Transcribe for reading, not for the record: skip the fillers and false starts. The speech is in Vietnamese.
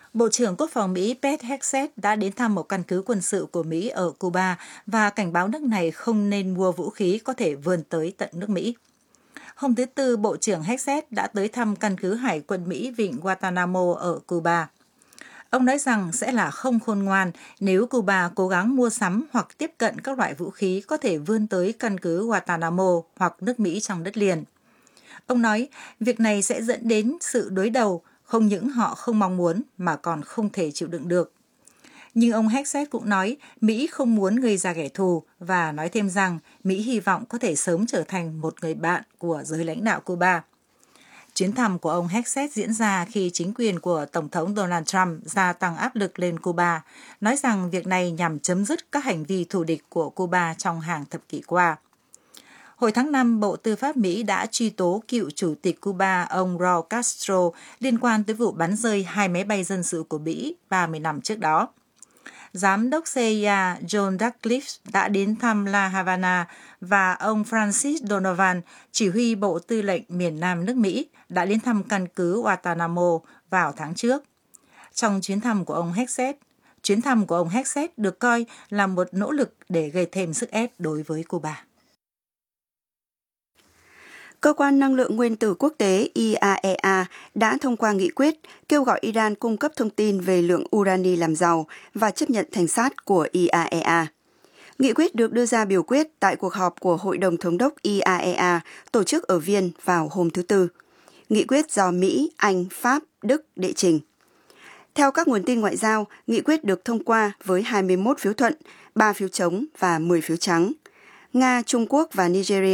Bộ trưởng Quốc phòng Mỹ Pete Hegseth đã đến thăm một căn cứ quân sự của Mỹ ở Cuba và cảnh báo nước này không nên mua vũ khí có thể vươn tới tận nước Mỹ. Hôm thứ Tư, Bộ trưởng Hegseth đã tới thăm căn cứ Hải quân Mỹ vịnh Guantanamo ở Cuba. Ông nói rằng sẽ là không khôn ngoan nếu Cuba cố gắng mua sắm hoặc tiếp cận các loại vũ khí có thể vươn tới căn cứ Guantanamo hoặc nước Mỹ trong đất liền. Ông nói, việc này sẽ dẫn đến sự đối đầu, không những họ không mong muốn mà còn không thể chịu đựng được. Nhưng ông Hegseth cũng nói Mỹ không muốn gây ra kẻ thù và nói thêm rằng Mỹ hy vọng có thể sớm trở thành một người bạn của giới lãnh đạo Cuba. Chuyến thăm của ông Hegseth diễn ra khi chính quyền của Tổng thống Donald Trump gia tăng áp lực lên Cuba, nói rằng việc này nhằm chấm dứt các hành vi thù địch của Cuba trong hàng thập kỷ qua. Hồi tháng 5, Bộ Tư pháp Mỹ đã truy tố cựu chủ tịch Cuba ông Raul Castro liên quan tới vụ bắn rơi 2 máy bay dân sự của Mỹ 30 năm trước đó. Giám đốc CIA John Ratcliffe đã đến thăm La Habana và ông Francis Donovan, chỉ huy Bộ Tư lệnh miền Nam nước Mỹ, đã đến thăm căn cứ Guantanamo vào tháng trước. Trong chuyến thăm của ông Hegseth được coi là một nỗ lực để gây thêm sức ép đối với Cuba. Cơ quan Năng lượng Nguyên tử Quốc tế IAEA đã thông qua nghị quyết kêu gọi Iran cung cấp thông tin về lượng urani làm giàu và chấp nhận thành sát của IAEA. Nghị quyết được đưa ra biểu quyết tại cuộc họp của Hội đồng Thống đốc IAEA tổ chức ở Viên vào hôm thứ Tư. Nghị quyết do Mỹ, Anh, Pháp, Đức đệ trình. Theo các nguồn tin ngoại giao, nghị quyết được thông qua với 21 phiếu thuận, 3 phiếu chống và 10 phiếu trắng. Nga, Trung Quốc và Nigeria